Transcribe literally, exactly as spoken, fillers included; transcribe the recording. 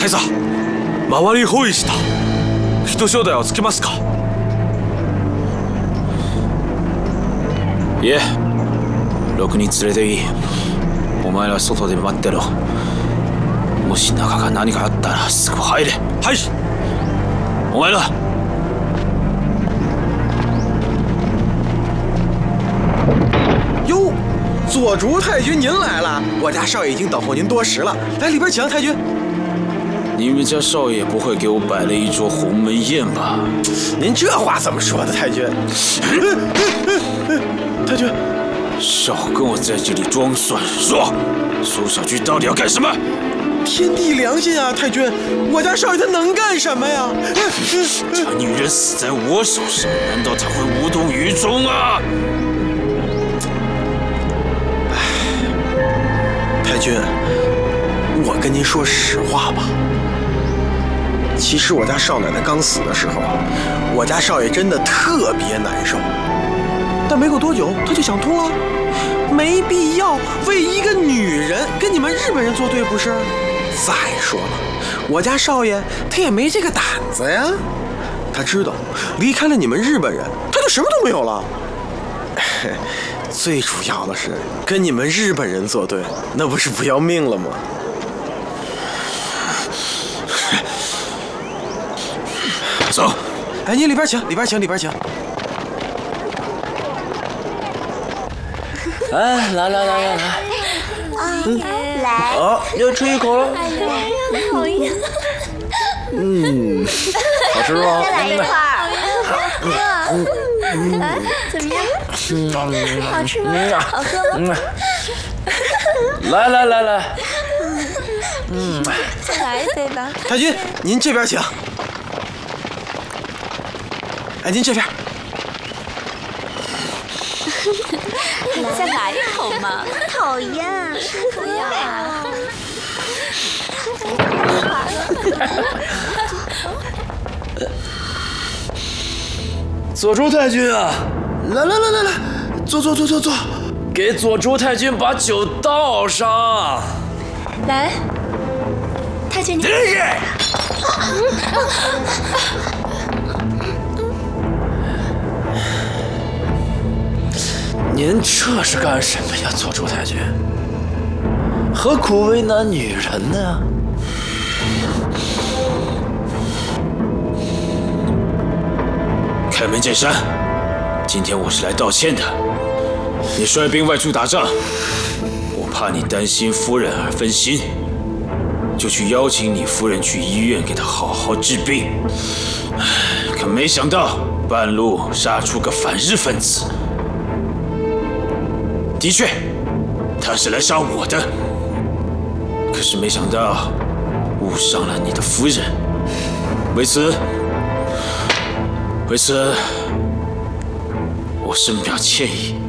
座、回り包囲した人正代をつけますか？いえ、ろくに連れていい。お前ら外で待ってろ。もし中が何かあったらすぐ入れ。はい。お前ら。 哟，左竹太君您来了，我家少爷已经等候您多时了，来里边请，太君。 你们家少爷不会给我摆了一桌鸿门宴吧？ 您这话怎么说的，太君？太君， 少跟我在这里装蒜，说，苏小菊到底要干什么？ 天地良心啊，太君，我家少爷他能干什么呀？ 这女人死在我手上，难道他会无动于衷啊？ 太君，我跟您说实话吧。其实我家少奶奶刚死的时候，我家少爷真的特别难受。但没过多久，他就想通了，没必要为一个女人跟你们日本人作对，不是？再说了，我家少爷他也没这个胆子呀。他知道离开了你们日本人，他就什么都没有了。最主要的是跟你们日本人作对，那不是不要命了吗？ 走。 哎，你里边请，里边请，里边请。 哎，来来来来来， 嗯，来， 啊，要吃一口了。 好呀。 嗯，好吃吗？ 再来一块儿。嗯嗯，哎，怎么样？好吃吗？好喝吗？ 来来来来， 嗯，再来一杯吧。 太君，您这边请。哎，您这边。 再来一口嘛！讨厌，不要啊！ 左竹太君啊， 来来来来来，坐坐坐坐坐， 给左竹太君把酒倒上。 来，太君，你。 真是。您这是干什么呀，左竹太君？何苦为难女人呢？ 开门见山，今天我是来道歉的。你率兵外出打仗，我怕你担心夫人而分心，就去邀请你夫人去医院给她好好治病。可没想到半路杀出个反日分子。的确，他是来杀我的，可是没想到误伤了你的夫人。为此，为此，我深表歉意。